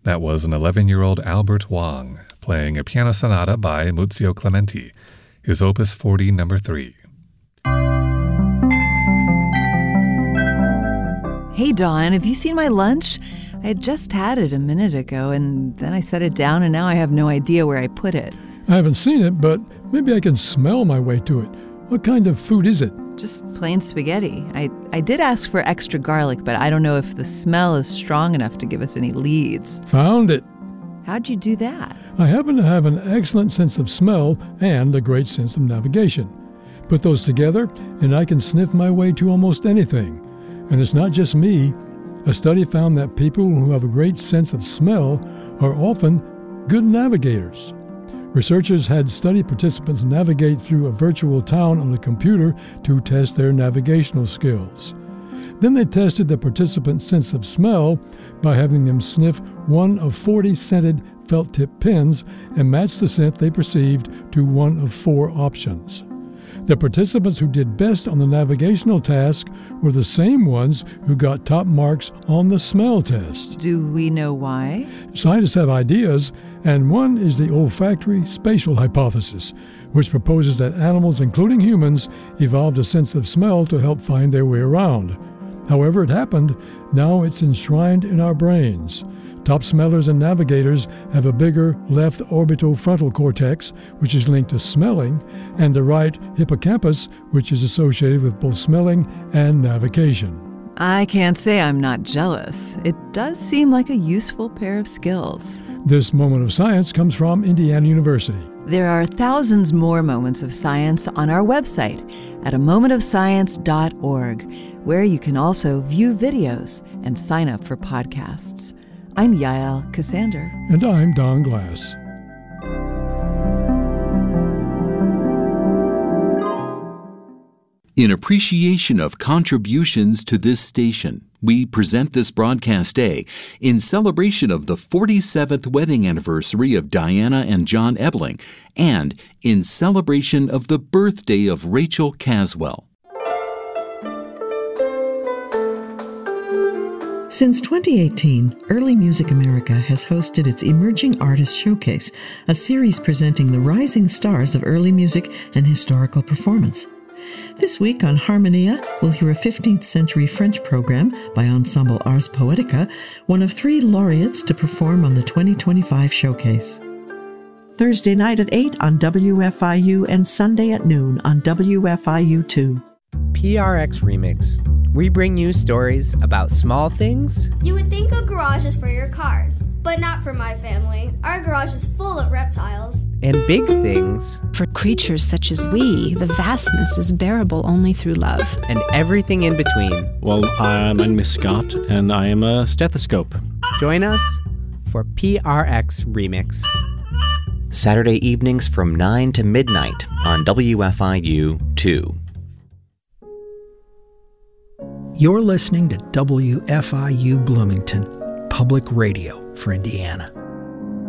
That was an 11-year-old Albert Wang playing a piano sonata by Muzio Clementi, his Opus 40 No. 3. Hey, Dawn, have you seen my lunch? I had just had it a minute ago, and then I set it down, and now I have no idea where I put it. I haven't seen it, but maybe I can smell my way to it. What kind of food is it? Just plain spaghetti. I did ask for extra garlic, but I don't know if the smell is strong enough to give us any leads. Found it. How'd you do that? I happen to have an excellent sense of smell and a great sense of navigation. Put those together, and I can sniff my way to almost anything. And it's not just me. A study found that people who have a great sense of smell are often good navigators. Researchers had study participants navigate through a virtual town on a computer to test their navigational skills. Then they tested the participants' sense of smell by having them sniff one of 40 scented felt-tip pens and match the scent they perceived to one of 4 options. The participants who did best on the navigational task were the same ones who got top marks on the smell test. Do we know why? Scientists have ideas, and one is the olfactory spatial hypothesis, which proposes that animals, including humans, evolved a sense of smell to help find their way around. However it happened, now it's enshrined in our brains. Top smellers and navigators have a bigger left orbital frontal cortex, which is linked to smelling, and the right hippocampus, which is associated with both smelling and navigation. I can't say I'm not jealous. It does seem like a useful pair of skills. This moment of science comes from Indiana University. There are thousands more moments of science on our website at amomentofscience.org, where you can also view videos and sign up for podcasts. I'm Yael Cassander. And I'm Don Glass. In appreciation of contributions to this station, we present this broadcast day in celebration of the 47th wedding anniversary of Diana and John Ebling and in celebration of the birthday of Rachel Caswell. Since 2018, Early Music America has hosted its Emerging Artists Showcase, a series presenting the rising stars of early music and historical performance. This week on Harmonia, we'll hear a 15th century French program by Ensemble Ars Poetica, one of 3 laureates to perform on the 2025 showcase. Thursday night at 8 on WFIU and Sunday at noon on WFIU2. PRX Remix. We bring you stories about small things. You would think a garage is for your cars, but not for my family. Our garage is full of reptiles. And big things. For creatures such as we, the vastness is bearable only through love. And everything in between. Well, I'm Miss Scott, and I am a stethoscope. Join us for PRX Remix. Saturday evenings from 9 to midnight on WFIU 2. You're listening to WFIU Bloomington, public radio for Indiana.